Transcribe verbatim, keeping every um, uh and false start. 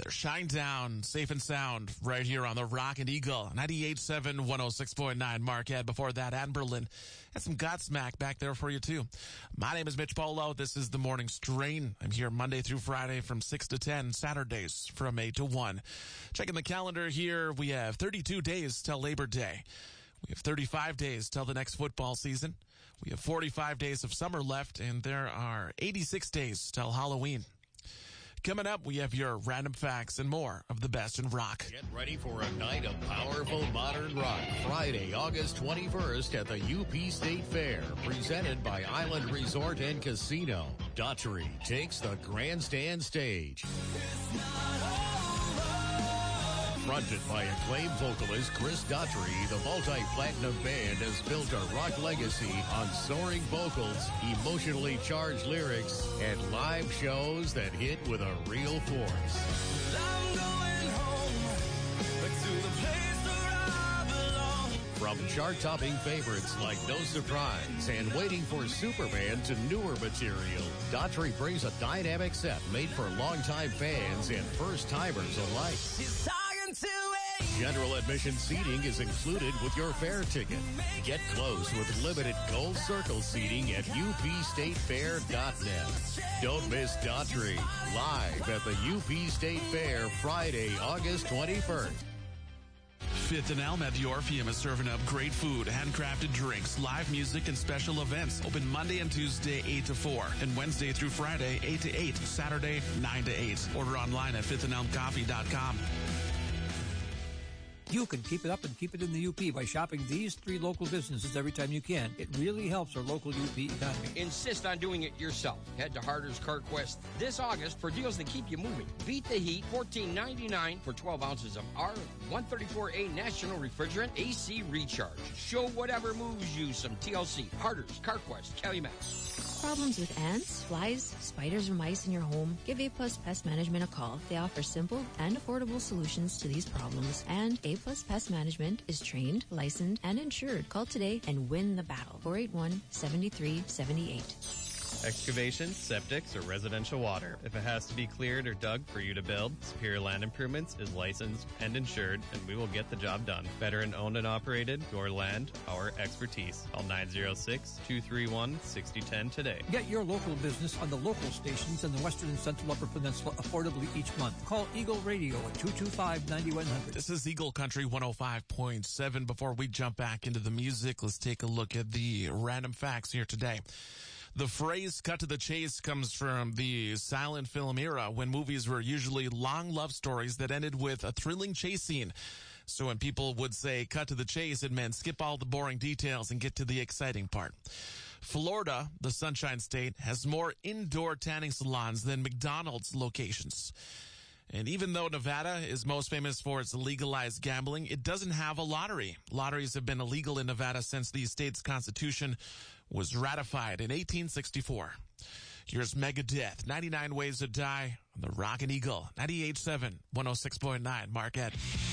there. Shine down, safe and sound, right here on the Rock and Eagle. ninety-eight point seven, one oh six point nine Marquette. Before that, Ann Berlin had some Godsmack back there for you, too. My name is Mitch Polo. This is The Morning Strain. I'm here Monday through Friday from six to ten, Saturdays from eight to one. Checking the calendar here, we have thirty-two days till Labor Day. We have thirty-five days till the next football season. We have forty-five days of summer left, and there are eighty-six days till Halloween. Coming up, we have your random facts and more of the best in rock. Get ready for a night of powerful modern rock. Friday, August twenty-first at the U P State Fair. Presented by Island Resort and Casino. Daughtry takes the grandstand stage. Fronted by acclaimed vocalist Chris Daughtry, the multi-platinum band has built a rock legacy on soaring vocals, emotionally charged lyrics, and live shows that hit with a real force. I'm going home, to the place where I belong. From chart-topping favorites like No Surprise and Waiting for Superman to newer material, Daughtry brings a dynamic set made for longtime fans and first-timers alike. General admission seating is included with your fair ticket. Get close with limited Gold Circle seating at U P state fair dot net. Don't miss Daughtry live at the U P State Fair Friday, August twenty-first. Fifth and Elm at the Orpheum is serving up great food, handcrafted drinks, live music, and special events. Open Monday and Tuesday, eight to four, and Wednesday through Friday, eight to eight, Saturday, nine to eight. Order online at fifth and elm coffee dot com. You can keep it up and keep it in the U P by shopping these three local businesses every time you can. It really helps our local U P economy. Insist on doing it yourself. Head to Harder's CarQuest this August for deals that keep you moving. Beat the heat, fourteen ninety-nine for twelve ounces of R one thirty-four A National Refrigerant A C Recharge. Show whatever moves you some T L C. Harder's CarQuest, Calumet. Problems with ants, flies, spiders, or mice in your home? Give A Plus Pest Management a call. They offer simple and affordable solutions to these problems. And A Plus Pest Management is trained, licensed, and insured. Call today and win the battle. four eight one, seven three seven eight. Excavation, septics, or residential water. If it has to be cleared or dug for you to build, Superior Land Improvements is licensed and insured, and we will get the job done. Veteran owned and operated, your land, our expertise. Call nine oh six, two three one, six oh one oh today. Get your local business on the local stations in the Western and Central Upper Peninsula affordably each month. Call Eagle Radio at two two five, nine one zero zero. This is Eagle Country one oh five point seven. Before we jump back into the music, let's take a look at the random facts here today. The phrase cut to the chase comes from the silent film era when movies were usually long love stories that ended with a thrilling chase scene. So when people would say cut to the chase, it meant skip all the boring details and get to the exciting part. Florida, the Sunshine State, has more indoor tanning salons than McDonald's locations. And even though Nevada is most famous for its legalized gambling, it doesn't have a lottery. Lotteries have been illegal in Nevada since the state's constitution was ratified in eighteen sixty-four. Here's Megadeth, ninety-nine Ways to Die on the Rock and Eagle, ninety-eight point seven, one oh six point nine Marquette.